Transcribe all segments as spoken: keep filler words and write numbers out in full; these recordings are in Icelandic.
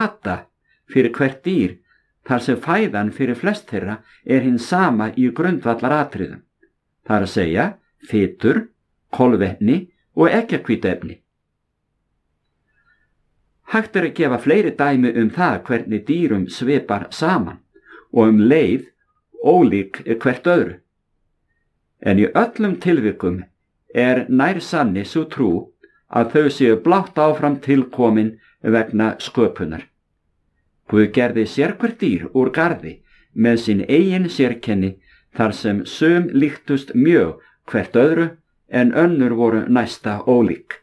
fata fyrir hvert dýr þar sem fæðan fyrir flest þeirra er hinn sama í grundvallaratriðum, það er að segja fitur, kolvetni og eggjahvítuefni. Hægt er að gefa fleiri dæmi um það hvernig dýrum svipar saman og um leið ólík hvert öðru. En í öllum tilvikum er nær sanni sú trú að þau séu blátt áfram tilkomin vegna sköpunar. Guð gerði sérhvert dýr úr garði með sín eigin sérkenni þar sem sum líktust mjög hvert öðru en önnur voru næsta ólík.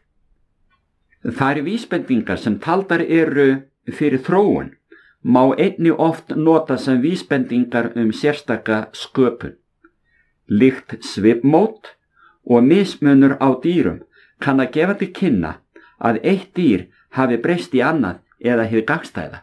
Þær vísbendingar sem taldar eru fyrir þróun má einnig oft nota sem vísbendingar um sérstaka sköpun. Líkt svipmót og mismunur á dýrum kann að gefa til kynna að eitt dýr hafi breyst í annað eða hið gagnstæða.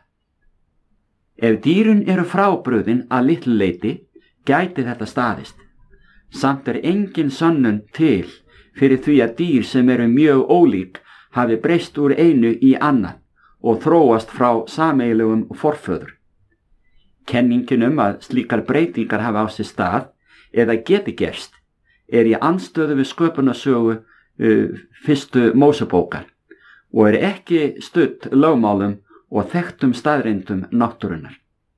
Ef dýrin eru frábrugðin að litlu leyti, gæti þetta staðist. Samt er engin sönnun til fyrir því að dýr sem eru mjög ólík hafi breyst úr einu í annað og þróast frá sameiginlegum forföður. Kenningin um að slíkar breytingar hafi á sér stað eða geti gerst er í andstöðu við sköpunarsögu uh, fyrstu Mósebókar og er ekki studd lögmálum og þekktum staðreyndum náttúrunnar.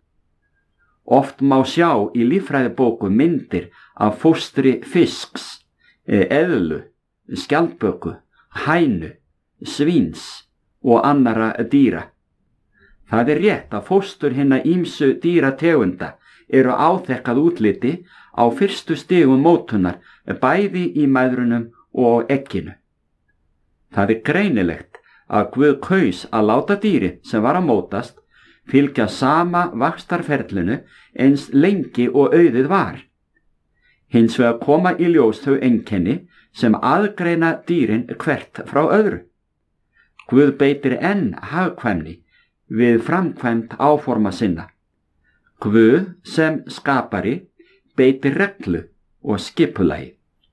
Oft má sjá í líffræðibóku myndir af fóstri fisks, eðlu, skjaldböku, hænu, svíns og annara dýra. Það er rétt að fóstur hinna ýmsu dýrategunda eru áþekkað útliti á fyrstu stigum mótunar bæði í mæðrunum og egginu. Það er greinilegt að Guð kaus að láta dýri sem var að mótast fylgja sama vaxtarferlinu eins lengi og auðið var. Hins vegar koma í ljós þau einkenni sem aðgreina dýrin hvert frá öðru. Guð beitir enn hagkvæmni við framkvæmd áforma sinna. Guð sem skapari beitir reglu og skipulagi.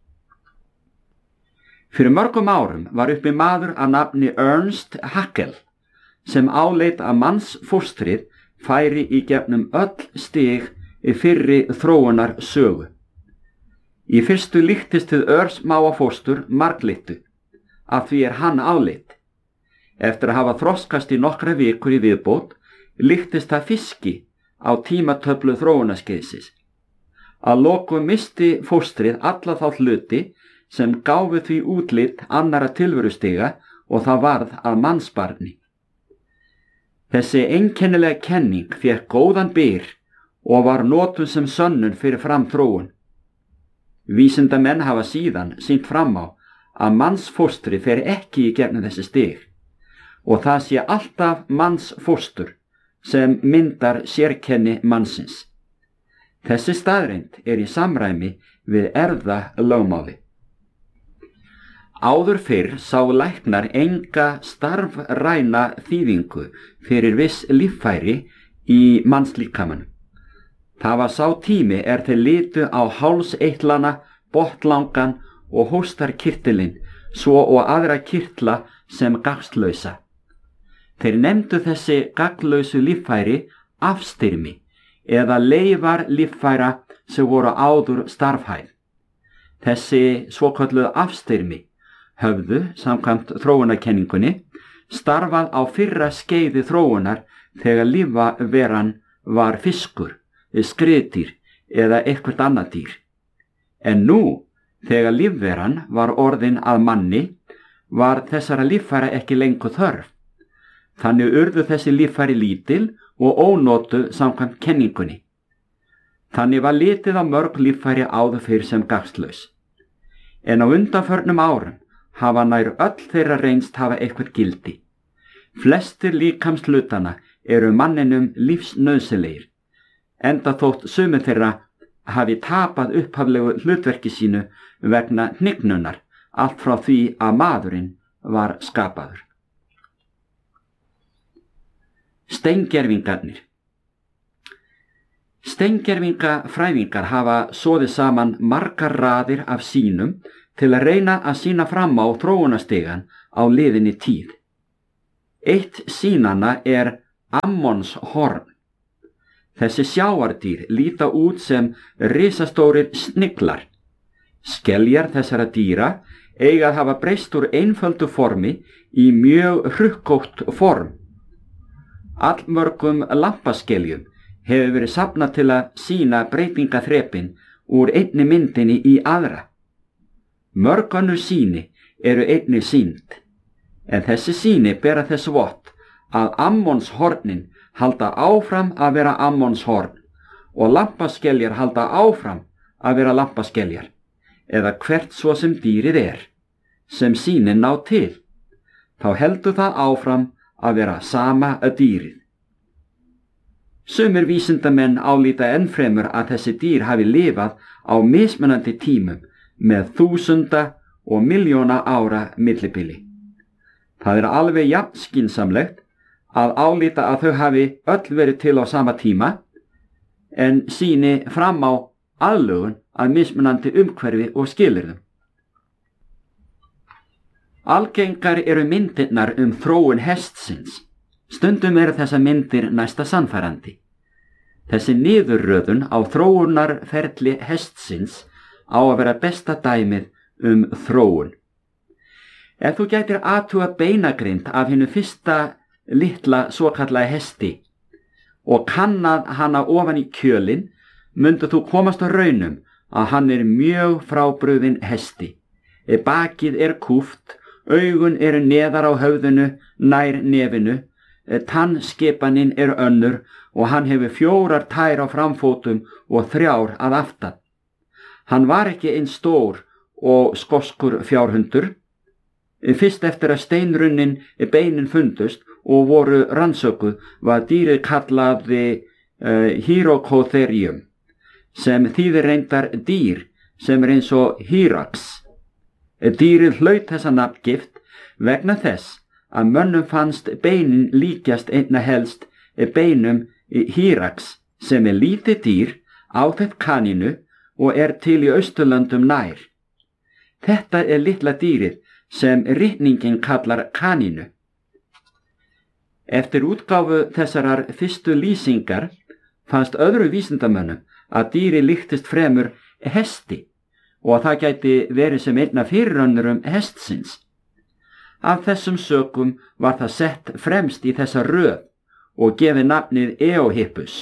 Fyrir mörgum árum var uppi maður að nafni Ernst Haeckel sem áleit að mannsfóstrið færi í gegnum öll stig í fyrri þróunar sögu. Í fyrstu líktist hið örsmáa fóstur marglittu, af því er hann áleit. Eftir að hafa þroskast í nokkra vikur í viðbót, líktist það fiski á tímatöflu þróunarskeiðsins. Að lokum misti fóstrið alla þá hluti sem gáfu því útlit annara tilverustiga og það varð að mannsbarni. Þessi einkennilega kenning fékk góðan byr og var notuð sem sönnun fyrir framþróun. Vísindamenn hafa síðan sýnt fram á að mannsfóstri fer ekki í gegnum þessi stig og það sé alltaf mannsfóstur sem myndar sérkenni mannsins. Þessi staðreynd er í samræmi við erfðalögmáli. Áður fyrr sá læknar enga starfræna þýðingu fyrir viss líffæri í mannslíkamanum. Það var sá tími er þeir litu á hálseitlana, botnlangan og hóstarkirtilinn, svo og aðra kirtla sem gagnslausa. Þeir nefndu þessi gagnlausu líffæri afstyrmi eða leifar líffæra sem voru áður starfhæf. Þessi svokölluðu afstyrmi höfðu, samkvæmt þróunarkenningunni, starfað á fyrra skeiði þróunar þegar lífveran var fiskur, skriðdýr eða eitthvert annað dýr. En nú, þegar lífveran var orðin að manni, var þessara líffæra ekki lengur þörf. Þannig urðu þessi líffæri lítil og ónotuð samkvæmt kenningunni. Þannig var litið á mörg líffæri áður fyrr sem gagnslaus. En á undanförnum árum hafa nær öll þeirra reynst hafa eitthvað gildi. Flestir líkamshlutana eru manninum lífsnauðsynlegir, enda þótt sumir þeirra hafi tapað upphaflegu hlutverki sínu vegna hnignunar, allt frá því að maðurinn var skapaður. Steingervingarnir. Steingervingafræðingar hafa soðið saman margar raðir af sýnum til að reyna að sýna fram á þróunarstigann á liðinni tíð. Eitt sýnanna er Ammons horn. Þessi sjávardýr líta út sem risastórir sniglar. Skeljar þessara dýra eiga að hafa breyst úr einföldu formi í mjög hrukkótt form. Allmörgum lampaskeljum hefur verið safnað til að sýna breytingaþrepin úr einni myndinni í aðra. Mörg önnur sýni eru einnig sýnd, en þessi sýni bera þess vott að Ammons hornin halda áfram að vera Ammons horn og lampaskeljar halda áfram að vera lampaskeljar, eða hvert svo sem dýrið er, sem sýnin ná til. Þá heldur það áfram að vera sama að dýrið. Sumir vísindamenn álíta ennfremur að þessi dýr hafi lifað á mismunandi tímum með þúsunda og miljóna ára millibili. Það er alveg jafn skynsamlegt að álíta að þau hafi öll verið til á sama tíma, en sýni fram á aðlögun að mismunandi umhverfi og skilyrðum. Algengar eru myndirnar um þróun hestsins. Stundum eru þessar myndir næsta sannfærandi. Þessi niðurröðun á þróunarferli hestsins á að vera besta dæmið um þróun. Ef þú gætir athuga beinagrind af hinu fyrsta litla svokallaða hesti og kannað hana ofan í kjölinn, myndu þú komast á raunum að hann er mjög frábrugðinn hesti. Bakið er kúpt, augun eru neðar á höfðinu, nær nefinu, tannskipanin er önnur og hann hefur fjórar tær á framfótum og þrjár að aftan. Hann var ekki eins stór og skoskur fjárhundur. Fyrst eftir að steinrunnin beinin fundust og voru rannsökuð var dýrið kallaði uh, Hyracotherium, sem þýðir reyndar dýr sem er eins og Hyrax. Dýrið hlaut þessa nafngift vegna þess að mönnum fannst beinin líkjast einna helst beinum Hyrax, sem er lítið dýr áþekkt kanínu og er til í Austurlöndum nær. Þetta er litla dýrið sem ritningin kallar kanínu. Eftir útgáfu þessarar fyrstu lýsingar fannst öðru vísindamönnum að dýri líktist fremur hesti og að það gæti verið sem einna fyrirrönnurum hestsins. Af þessum sökum var það sett fremst í þessa röð og gefið nafnið Eohippus.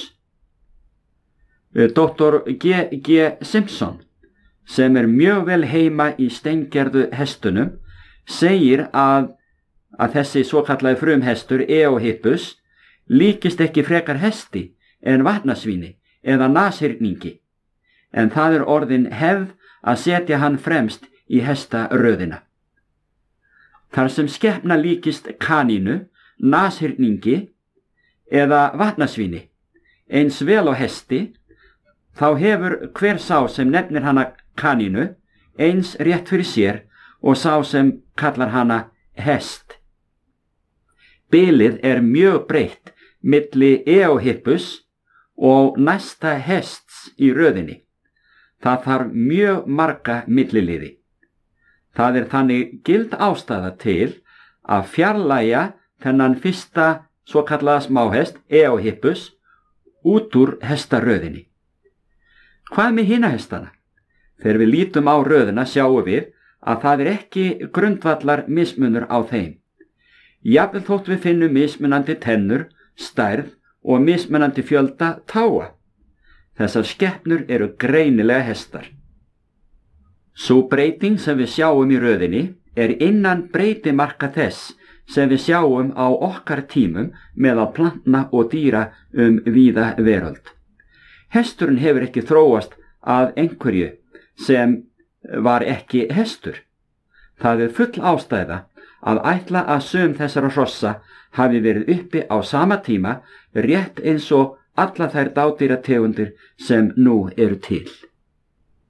Doktor G G Simpson, sem er mjög vel heima í steingerðu hestunum, segir að, að þessi svokallaði frumhestur Eohippus líkist ekki frekar hesti en vatnasvíni eða nashyrningi, en það er orðin hefð að setja hann fremst í hestaröðina. Þar sem skepna líkist kanínu, nashyrningi eða vatnasvíni eins vel á hesti, þá hefur hver sá sem nefnir hana kanínu eins rétt fyrir sér og sá sem kallar hana hest. Bilið er mjög breitt milli Eohippus og næsta hests í röðinni. Það þarf mjög marga milliliði. Það er þannig gild ástæða til að fjarlægja þennan fyrsta svo kallaða smáhest, Eohippus, út úr hestaröðinni. Hvað með hina hestana? Þegar við lítum á röðina sjáum við að það er ekki grundvallar mismunur á þeim. Jafnvel þótt við finnum mismunandi tennur, stærð og mismunandi fjölda táa. Þessar skepnur eru greinilega hestar. Sú breyting sem við sjáum í röðinni er innan breytimarka þess sem við sjáum á okkar tímum meðal plantna og dýra um víða veröld. Hesturinn hefur ekki þróast að einhverju sem var ekki hestur. Það er full ástæða að ætla að sum þessara hrossa hafi verið uppi á sama tíma rétt eins og alla þær dádýrategundir sem nú eru til.